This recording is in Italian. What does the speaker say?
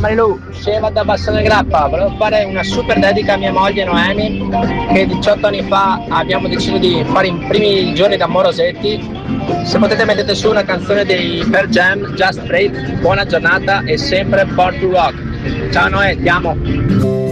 Marilu, Sheva da Bassano Grappa, volevo fare una super dedica a mia moglie Noemi, che 18 anni fa abbiamo deciso di fare i primi giorni da Morosetti. Se potete mettete su una canzone dei Pearl Jam, Just Break, buona giornata e sempre Born to Rock. Ciao Noè, ti amo.